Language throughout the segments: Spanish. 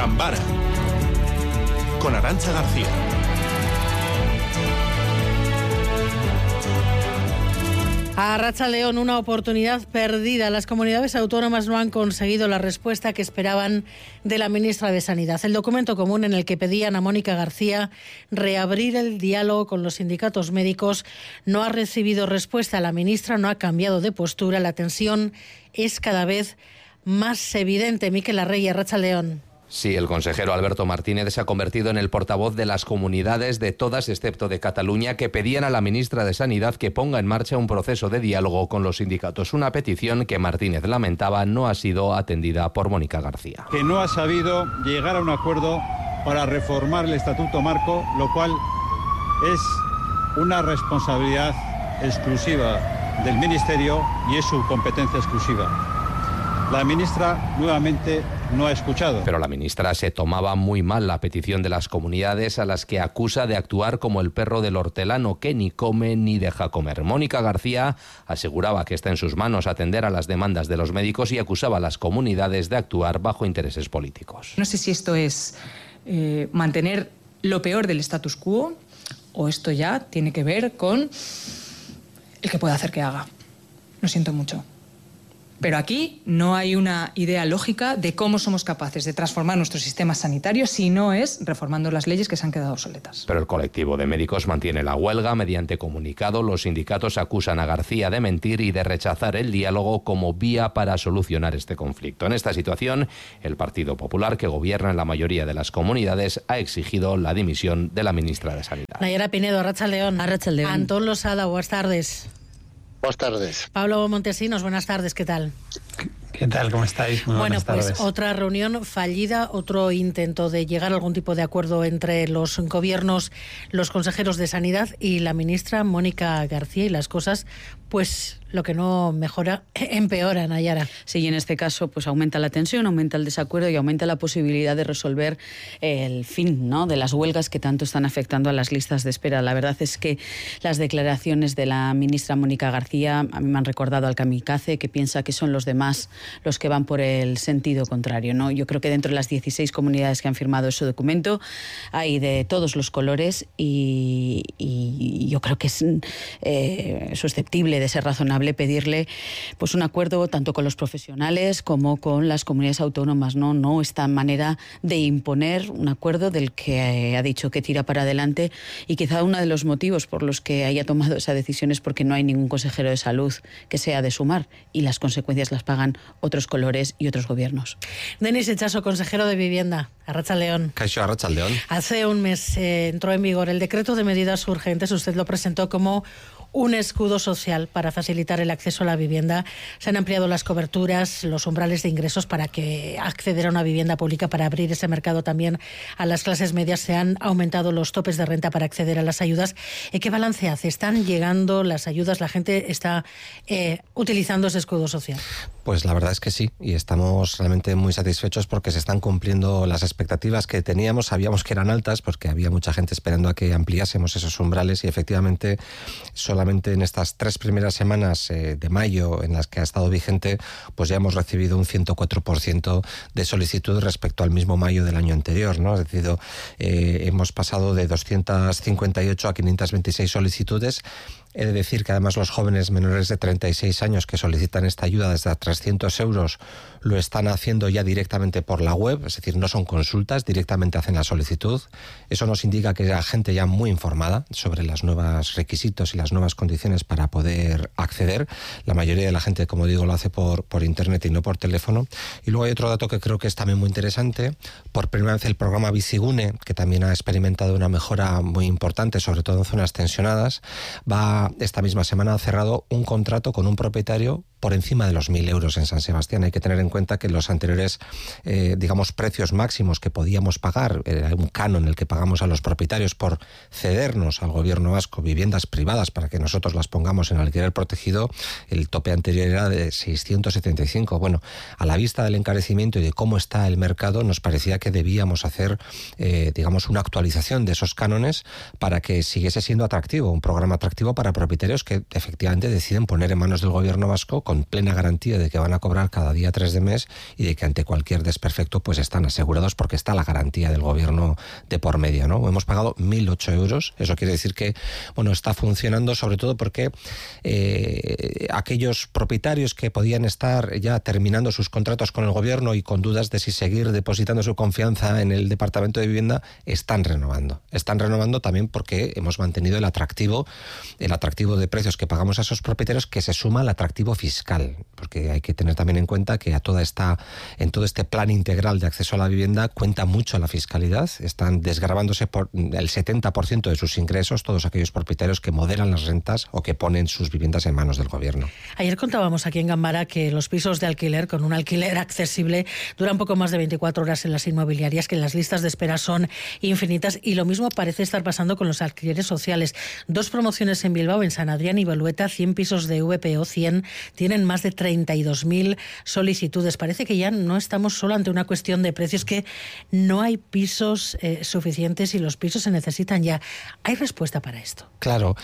Gambara con Arantxa García. Arratsaldeon, una oportunidad perdida. Las comunidades autónomas no han conseguido la respuesta que esperaban de la ministra de Sanidad. El documento común en el que pedían a Mónica García reabrir el diálogo con los sindicatos médicos no ha recibido respuesta. La ministra no ha cambiado de postura. La tensión es cada vez más evidente. Mikel Arregi, arratsaldeon. Sí, el consejero Alberto Martínez se ha convertido en el portavoz de las comunidades de todas, excepto de Cataluña, que pedían a la ministra de Sanidad que ponga en marcha un proceso de diálogo con los sindicatos. Una petición que Martínez lamentaba no ha sido atendida por Mónica García. Que no ha sabido llegar a un acuerdo para reformar el Estatuto Marco, lo cual es una responsabilidad exclusiva del Ministerio y es su competencia exclusiva. La ministra nuevamente no ha escuchado. Pero la ministra se tomaba muy mal la petición de las comunidades, a las que acusa de actuar como el perro del hortelano, que ni come ni deja comer. Mónica García aseguraba que está en sus manos atender a las demandas de los médicos y acusaba a las comunidades de actuar bajo intereses políticos. No sé si esto es mantener lo peor del status quo o esto ya tiene que ver con el que pueda hacer que haga. Lo siento mucho. Pero aquí no hay una idea lógica de cómo somos capaces de transformar nuestro sistema sanitario si no es reformando las leyes que se han quedado obsoletas. Pero el colectivo de médicos mantiene la huelga. Mediante comunicado, los sindicatos acusan a García de mentir y de rechazar el diálogo como vía para solucionar este conflicto. En esta situación, el Partido Popular, que gobierna en la mayoría de las comunidades, ha exigido la dimisión de la ministra de Sanidad. Nayara Pinedo, arratsaldeon. Arratsaldeon. Antón Losada, buenas tardes. Buenas tardes. Pablo Montesinos, buenas tardes, ¿qué tal? ¿Qué tal? ¿Cómo estáis? Muy bueno, buenas tardes. Otra reunión fallida, otro intento de llegar a algún tipo de acuerdo entre los gobiernos, los consejeros de Sanidad y la ministra Mónica García, y las cosas, pues lo que no mejora, empeora, Nayara. Sí, y en este caso pues aumenta la tensión, aumenta el desacuerdo y aumenta la posibilidad de resolver el fin, ¿no?, de las huelgas que tanto están afectando a las listas de espera. La verdad es que las declaraciones de la ministra Mónica García a mí me han recordado al kamikaze, que piensa que son los demás los que van por el sentido contrario, ¿no? Yo creo que dentro de las 16 comunidades que han firmado ese documento hay de todos los colores y yo creo que es susceptible de ser razonable pedirle pues un acuerdo tanto con los profesionales como con las comunidades autónomas, no esta manera de imponer un acuerdo del que ha dicho que tira para adelante, y quizá uno de los motivos por los que haya tomado esa decisión es porque no hay ningún consejero de salud que sea de sumar, y las consecuencias las pagan otros colores y otros gobiernos. Denis Echaso, consejero de Vivienda, arratsaldeon. Kaixo, arratsaldeon. Hace un mes entró en vigor el decreto de medidas urgentes. Usted lo presentó como un escudo social para facilitar el acceso a la vivienda. Se han ampliado las coberturas, los umbrales de ingresos para que acceder a una vivienda pública, para abrir ese mercado también a las clases medias. Se han aumentado los topes de renta para acceder a las ayudas. ¿Qué balance hace? ¿Están llegando las ayudas? ¿La gente está utilizando ese escudo social? Pues la verdad es que sí, y estamos realmente muy satisfechos porque se están cumpliendo las expectativas que teníamos. Sabíamos que eran altas porque había mucha gente esperando a que ampliásemos esos umbrales, y efectivamente solamente en estas 3 primeras semanas de mayo en las que ha estado vigente, pues ya hemos recibido un 104% de solicitud respecto al mismo mayo del año anterior, ¿no? Es decir, hemos pasado de 258 a 526 solicitudes. He de decir que además los jóvenes menores de 36 años que solicitan esta ayuda desde a 300 euros lo están haciendo ya directamente por la web, es decir, no son consultas, directamente hacen la solicitud. Eso nos indica que hay gente ya muy informada sobre los nuevos requisitos y las nuevas condiciones para poder acceder. La mayoría de la gente, como digo, lo hace por internet y no por teléfono. Y luego hay otro dato que creo que es también muy interesante. Por primera vez el programa Bizigune, que también ha experimentado una mejora muy importante, sobre todo en zonas tensionadas, esta misma semana ha cerrado un contrato con un propietario por encima de los 1.000 euros en San Sebastián. Hay que tener en cuenta que los anteriores, precios máximos que podíamos pagar, era un canon el que pagamos a los propietarios por cedernos al gobierno vasco viviendas privadas para que nosotros las pongamos en alquiler protegido. El tope anterior era de 675. Bueno, a la vista del encarecimiento y de cómo está el mercado, nos parecía que debíamos hacer, una actualización de esos cánones para que siguiese siendo atractivo, un programa atractivo para propietarios que efectivamente deciden poner en manos del gobierno vasco con plena garantía de que van a cobrar cada día 3 de mes y de que ante cualquier desperfecto pues están asegurados porque está la garantía del gobierno de por medio, ¿no? Hemos pagado 1.008 euros. Eso quiere decir que, bueno, está funcionando sobre todo porque aquellos propietarios que podían estar ya terminando sus contratos con el gobierno y con dudas de si seguir depositando su confianza en el Departamento de Vivienda, están renovando. Están renovando también porque hemos mantenido el atractivo de precios que pagamos a esos propietarios, que se suma al atractivo fiscal, porque hay que tener también en cuenta que en todo este plan integral de acceso a la vivienda cuenta mucho la fiscalidad. Están desgravándose por el 70% de sus ingresos todos aquellos propietarios que moderan las rentas o que ponen sus viviendas en manos del gobierno. Ayer contábamos aquí en Gambara que los pisos de alquiler, con un alquiler accesible, duran poco más de 24 horas en las inmobiliarias, que las listas de espera son infinitas, y lo mismo parece estar pasando con los alquileres sociales. 2 promociones en Bilbao, en San Adrián y Bolueta, 100 pisos de VPO 100, tienen más de 32.000 solicitudes. Parece que ya no estamos solo ante una cuestión de precios, que no hay pisos suficientes y los pisos se necesitan ya. ¿Hay respuesta para esto? Claro,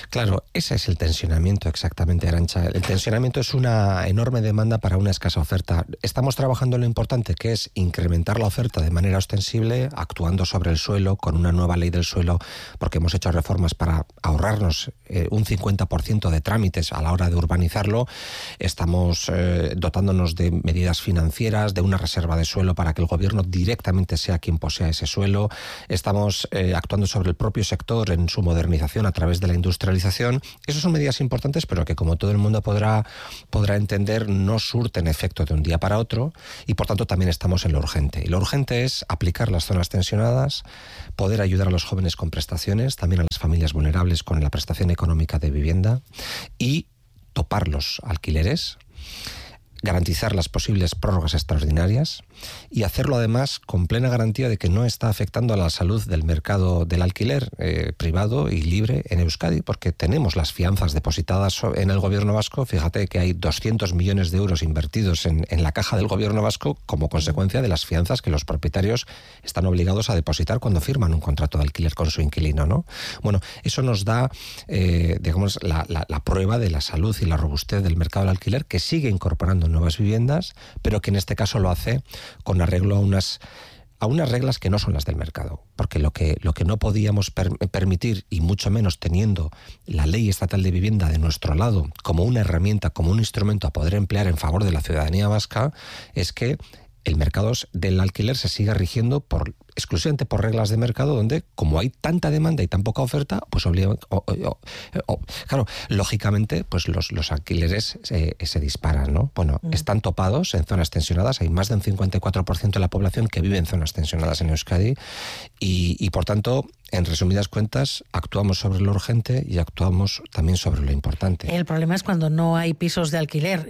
ese es el tensionamiento exactamente, Arantxa. El tensionamiento es una enorme demanda para una escasa oferta. Estamos trabajando en lo importante, que es incrementar la oferta de manera ostensible, actuando sobre el suelo, con una nueva ley del suelo, porque hemos hecho reformas para ahorrarnos un 50% de trámites a la hora de urbanizarlo. Estamos dotándonos de medidas financieras, de una reserva de suelo para que el gobierno directamente sea quien posea ese suelo. Estamos actuando sobre el propio sector en su modernización a través de la industrialización. Esas son medidas importantes, pero que, como todo el mundo podrá entender, no surten efecto de un día para otro, y por tanto también estamos en lo urgente. Y lo urgente es aplicar las zonas tensionadas, poder ayudar a los jóvenes con prestaciones, también a las familias vulnerables con la prestación económica de vivienda, y topar los alquileres, garantizar las posibles prórrogas extraordinarias y hacerlo además con plena garantía de que no está afectando a la salud del mercado del alquiler privado y libre en Euskadi, porque tenemos las fianzas depositadas en el gobierno vasco. Fíjate que hay 200 millones de euros invertidos en la caja del gobierno vasco como consecuencia de las fianzas que los propietarios están obligados a depositar cuando firman un contrato de alquiler con su inquilino, ¿no? Bueno, eso nos da, digamos, la prueba de la salud y la robustez del mercado del alquiler, que sigue incorporando nuevas viviendas, pero que en este caso lo hace con arreglo a unas reglas que no son las del mercado, porque lo que no podíamos permitir, y mucho menos teniendo la ley estatal de vivienda de nuestro lado como una herramienta, como un instrumento a poder emplear en favor de la ciudadanía vasca, es que el mercado del alquiler se siga rigiendo exclusivamente por reglas de mercado, donde, como hay tanta demanda y tan poca oferta, pues claro, lógicamente, pues los alquileres se disparan, ¿no? Bueno, están topados en zonas tensionadas. Hay más de un 54% de la población que vive en zonas tensionadas en Euskadi, y por tanto, en resumidas cuentas, actuamos sobre lo urgente y actuamos también sobre lo importante. El problema es cuando no hay pisos de alquiler,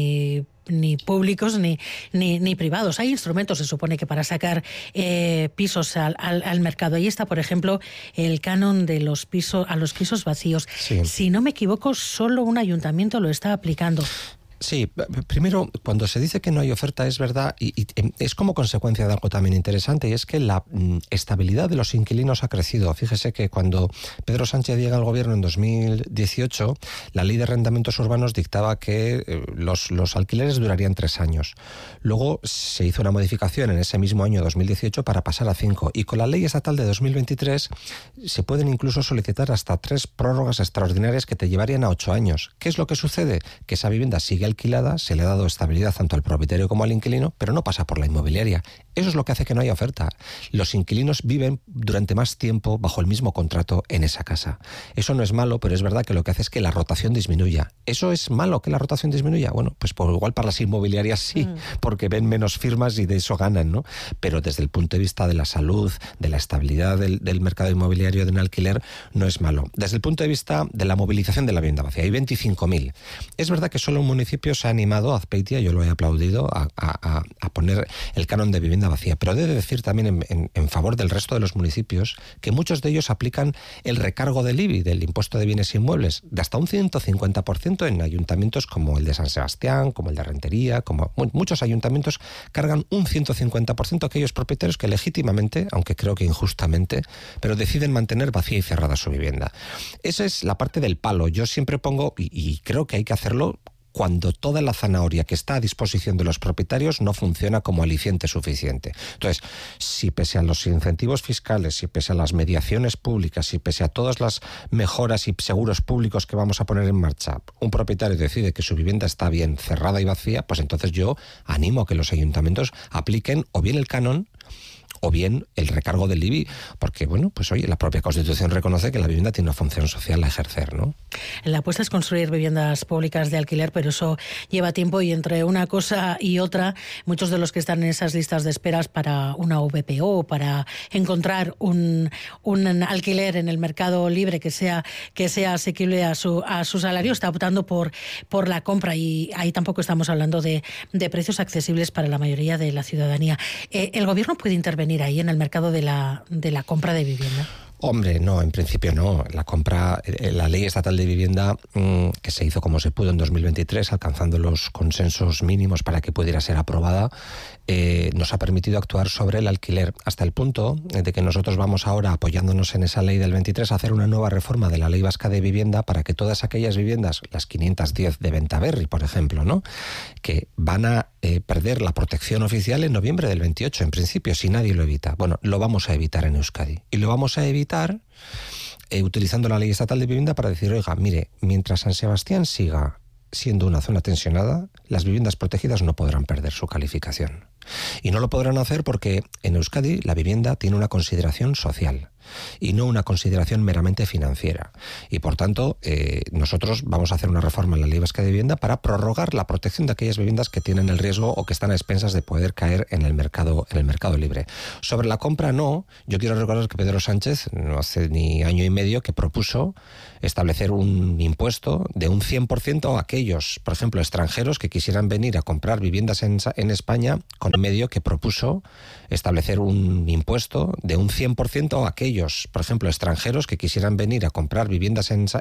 ni públicos ni privados. Hay instrumentos, se supone, que para sacar pisos al mercado. Ahí está, por ejemplo, el canon de los pisos vacíos. Sí. Si no me equivoco, solo un ayuntamiento lo está aplicando. Sí, primero, cuando se dice que no hay oferta, es verdad, y es como consecuencia de algo también interesante, y es que la estabilidad de los inquilinos ha crecido. Fíjese que cuando Pedro Sánchez llega al gobierno en 2018, la ley de arrendamientos urbanos dictaba que los alquileres durarían 3 años. Luego se hizo una modificación en ese mismo año 2018 para pasar a 5, y con la ley estatal de 2023 se pueden incluso solicitar hasta 3 prórrogas extraordinarias que te llevarían a 8 años. ¿Qué es lo que sucede? Que esa vivienda sigue alquilada, se le ha dado estabilidad tanto al propietario como al inquilino, pero no pasa por la inmobiliaria. Eso es lo que hace que no haya oferta. Los inquilinos viven durante más tiempo bajo el mismo contrato en esa casa. Eso no es malo, pero es verdad que lo que hace es que la rotación disminuya. ¿Eso es malo, que la rotación disminuya? Bueno, pues por igual para las inmobiliarias sí, porque ven menos firmas y de eso ganan, ¿no? Pero desde el punto de vista de la salud, de la estabilidad del mercado inmobiliario de un alquiler, no es malo. Desde el punto de vista de la movilización de la vivienda vacía, hay 25.000. Es verdad que solo un municipio se ha animado, Azpeitia, yo lo he aplaudido, a poner el canon de vivienda vacía, pero he de decir también en favor del resto de los municipios que muchos de ellos aplican el recargo del IBI, del impuesto de bienes inmuebles, de hasta un 150% en ayuntamientos como el de San Sebastián, como el de Rentería, como muchos ayuntamientos cargan un 150% a aquellos propietarios que legítimamente, aunque creo que injustamente, pero deciden mantener vacía y cerrada su vivienda. Esa es la parte del palo. Yo siempre pongo, y creo que hay que hacerlo cuando toda la zanahoria que está a disposición de los propietarios no funciona como aliciente suficiente. Entonces, si pese a los incentivos fiscales, si pese a las mediaciones públicas, si pese a todas las mejoras y seguros públicos que vamos a poner en marcha, un propietario decide que su vivienda está bien cerrada y vacía, pues entonces yo animo a que los ayuntamientos apliquen o bien el canon o bien el recargo del IBI, porque, bueno, pues oye, la propia Constitución reconoce que la vivienda tiene una función social a ejercer, ¿no? La apuesta es construir viviendas públicas de alquiler, pero eso lleva tiempo y entre una cosa y otra, muchos de los que están en esas listas de esperas para una VPO, para encontrar un alquiler en el mercado libre que sea asequible a su salario, está optando por la compra, y ahí tampoco estamos hablando de precios accesibles para la mayoría de la ciudadanía. ¿El gobierno puede intervenir ahí en el mercado de la compra de vivienda? Hombre, no, en principio no. La ley estatal de vivienda, que se hizo como se pudo en 2023, alcanzando los consensos mínimos para que pudiera ser aprobada, nos ha permitido actuar sobre el alquiler, hasta el punto de que nosotros vamos ahora, apoyándonos en esa ley del 23, a hacer una nueva reforma de la Ley Vasca de Vivienda para que todas aquellas viviendas, las 510 de Bentaberri, por ejemplo, ¿no?, que van a perder la protección oficial en noviembre del 28, en principio, si nadie lo evita. Bueno, lo vamos a evitar en Euskadi. Y lo vamos a evitar utilizando la Ley Estatal de Vivienda para decir, oiga, mire, mientras San Sebastián siga siendo una zona tensionada, las viviendas protegidas no podrán perder su calificación. Y no lo podrán hacer porque en Euskadi la vivienda tiene una consideración social y no una consideración meramente financiera. Y por tanto, nosotros vamos a hacer una reforma en la Ley Vasca de Vivienda para prorrogar la protección de aquellas viviendas que tienen el riesgo o que están a expensas de poder caer en el mercado libre. Sobre la compra, no. Yo quiero recordar que Pedro Sánchez, no hace ni año y medio, que propuso establecer un impuesto de un 100% a aquellos, por ejemplo, extranjeros que quisieran venir a comprar viviendas en España, con medio que propuso establecer un impuesto de un 100% a aquellos, por ejemplo, extranjeros que quisieran venir a comprar viviendas en